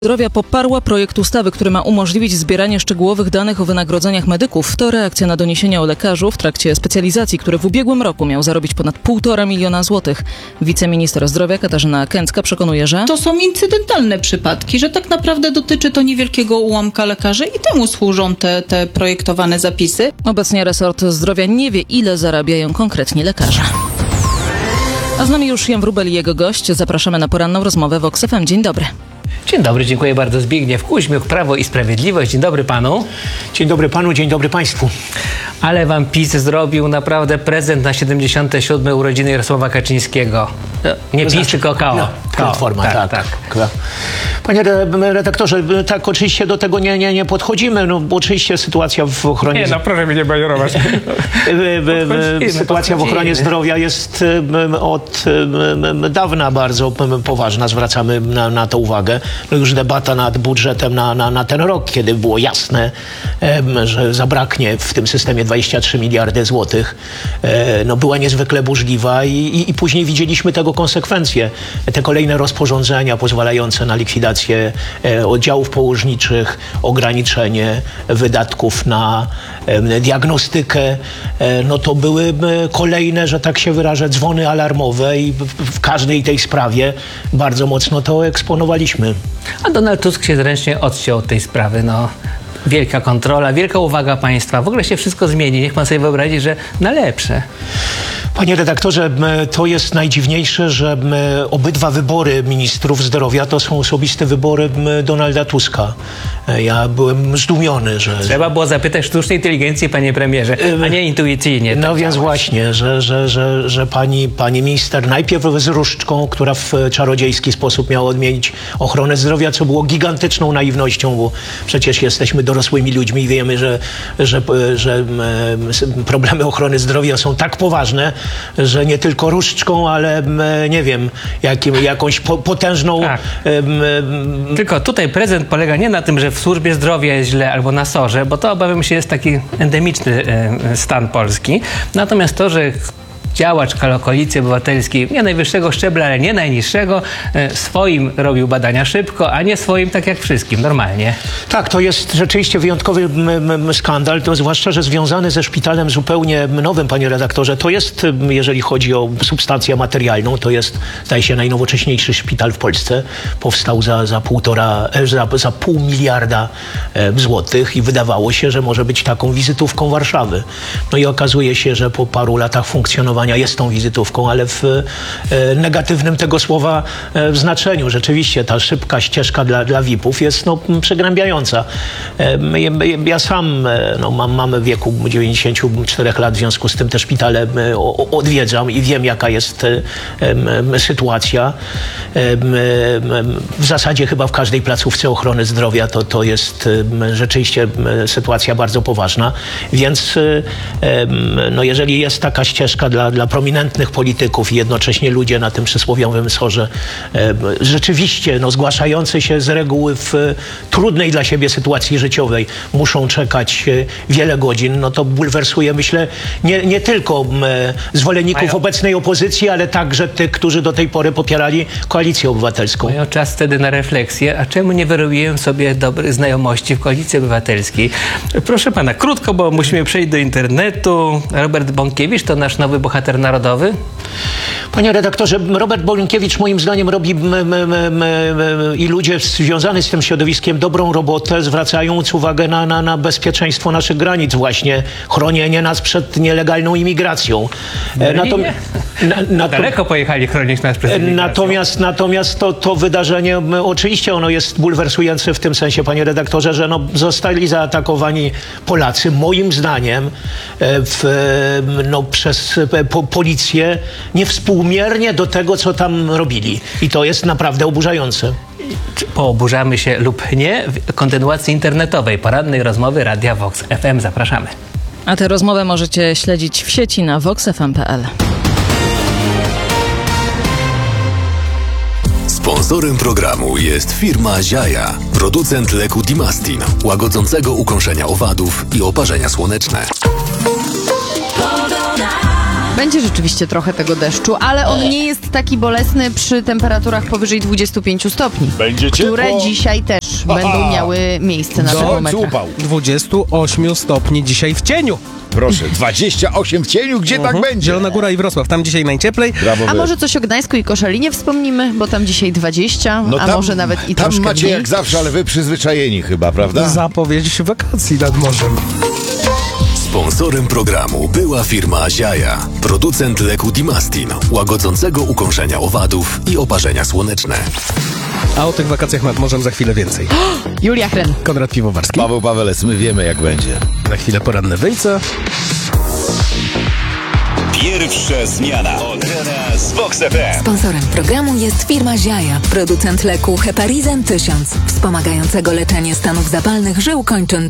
Zdrowia poparła projekt ustawy, który ma umożliwić zbieranie szczegółowych danych o wynagrodzeniach medyków. To reakcja na doniesienia o lekarzu w trakcie specjalizacji, który w ubiegłym roku miał zarobić ponad 1,5 miliona złotych. Wiceminister zdrowia Katarzyna Kęcka przekonuje, że to są incydentalne przypadki, że tak naprawdę dotyczy to niewielkiego ułamka lekarzy i temu służą te projektowane zapisy. Obecnie resort zdrowia nie wie, ile zarabiają konkretnie lekarze. A z nami już Jan Wróbel i jego gość. Zapraszamy na poranną rozmowę w Vox FM. Dzień dobry. Dzień dobry, dziękuję bardzo. Zbigniew Kuźmiuk, Prawo i Sprawiedliwość. Dzień dobry panu. Dzień dobry panu, dzień dobry państwu. Ale wam PiS zrobił naprawdę prezent na 77. urodziny Jarosława Kaczyńskiego. Nie PiS, tylko KO. Platforma, tak. Panie redaktorze, tak oczywiście do tego nie podchodzimy, no bo oczywiście sytuacja w ochronie... Nie, no proszę mnie nie bajerować. Sytuacja w ochronie zdrowia jest od dawna bardzo poważna, zwracamy na to uwagę. No już debata nad budżetem na ten rok, kiedy było jasne, że zabraknie w tym systemie 23 miliardy złotych, no była niezwykle burzliwa i później widzieliśmy tego konsekwencje. Te kolejne rozporządzenia pozwalające na likwidację oddziałów położniczych, ograniczenie wydatków na diagnostykę, no to były kolejne, że tak się wyrażę, dzwony alarmowe i w każdej tej sprawie bardzo mocno to eksponowaliśmy. A Donald Tusk się zręcznie odciął od tej sprawy, no. Wielka kontrola, wielka uwaga państwa. W ogóle się wszystko zmieni. Niech pan sobie wyobrazi, że na lepsze. Panie redaktorze, to jest najdziwniejsze, że obydwa wybory ministrów zdrowia to są osobiste wybory Donalda Tuska. Ja byłem zdumiony, że... Trzeba było zapytać sztucznej inteligencji, panie premierze, a nie intuicyjnie. No więc właśnie, że pani minister najpierw z różdżką, która w czarodziejski sposób miała odmienić ochronę zdrowia, co było gigantyczną naiwnością, bo przecież jesteśmy dorosłymi ludźmi i wiemy, że problemy ochrony zdrowia są tak poważne, że nie tylko różdżką, ale nie wiem, jakąś potężną... Tak. Tylko tutaj prezent polega nie na tym, że w służbie zdrowia jest źle albo na SOR-ze, bo to obawiam się jest taki endemiczny stan Polski. Natomiast to, że działacz Koalicji Obywatelskiej, nie najwyższego szczebla, ale nie najniższego, swoim robił badania szybko, a nie swoim tak jak wszystkim, normalnie. Tak, to jest rzeczywiście wyjątkowy skandal, to zwłaszcza, że związany ze szpitalem zupełnie nowym, panie redaktorze. To jest, jeżeli chodzi o substancję materialną, to jest, zdaje się, najnowocześniejszy szpital w Polsce. Powstał za 0,5 miliarda złotych i wydawało się, że może być taką wizytówką Warszawy. No i okazuje się, że po paru latach funkcjonowania jest tą wizytówką, ale w negatywnym tego słowa znaczeniu. Rzeczywiście ta szybka ścieżka dla VIP-ów jest przegnębiająca. Ja sam mam w wieku 94 lat, w związku z tym te szpitale odwiedzam i wiem, jaka jest sytuacja. W zasadzie chyba w każdej placówce ochrony zdrowia to jest rzeczywiście sytuacja bardzo poważna. Więc jeżeli jest taka ścieżka dla prominentnych polityków i jednocześnie ludzie na tym przysłowiowym SOR-ze rzeczywiście zgłaszający się z reguły w trudnej dla siebie sytuacji życiowej muszą czekać wiele godzin, no to bulwersuje, myślę, nie tylko zwolenników obecnej opozycji, ale także tych, którzy do tej pory popierali Koalicję Obywatelską. Mają czas wtedy na refleksję, a czemu nie wyrobiłem sobie dobrych znajomości w Koalicji Obywatelskiej? Proszę pana, krótko, bo musimy przejść do internetu. Robert Bąkiewicz to nasz nowy bohater narodowy? Panie redaktorze, Robert Bąkiewicz moim zdaniem robi i ludzie związani z tym środowiskiem dobrą robotę, zwracając uwagę na bezpieczeństwo naszych granic właśnie, chronienie nas przed nielegalną imigracją. Daleko pojechali chronić nas przed imigracją. Natomiast to wydarzenie, oczywiście ono jest bulwersujące w tym sensie, panie redaktorze, że zostali zaatakowani Polacy, moim zdaniem, przez policję niewspółmiernie do tego, co tam robili. I to jest naprawdę oburzające. Pooburzamy się lub nie w kontynuacji internetowej porannej rozmowy Radia Vox FM. Zapraszamy. A tę rozmowę możecie śledzić w sieci na voxfm.pl. Sponsorem programu jest firma Ziaja, producent leku Dimastin, łagodzącego ukąszenia owadów i oparzenia słoneczne. Będzie rzeczywiście trochę tego deszczu, ale on nie jest taki bolesny przy temperaturach powyżej 25 stopni. Będzie ciepło. Które dzisiaj też będą miały miejsce na termometrach. Upał. 28 stopni dzisiaj w cieniu. Proszę, 28 w cieniu, gdzie tak będzie? Zielona Góra i Wrocław, tam dzisiaj najcieplej. Brawo, A wy. może coś o Gdańsku i Koszalinie wspomnimy, bo tam dzisiaj 20, No a tam- może nawet i tam troszkę macie mniej. jak zawsze, ale wy przyzwyczajeni chyba, prawda? Zapowiedź wakacji nad morzem. Sponsorem programu była firma Ziaja, producent leku Dimastin, łagodzącego ukąszenia owadów i oparzenia słoneczne. A o tych wakacjach nad morzem za chwilę więcej. Julia Hren. Konrad Piwowarski. Paweł Pawelec, my wiemy jak będzie. Za chwilę poranne wyjce. Pierwsza zmiana od rana z Vox FM. Sponsorem programu jest firma Ziaja, producent leku Heparizan 1000, wspomagającego leczenie stanów zapalnych żył kończyn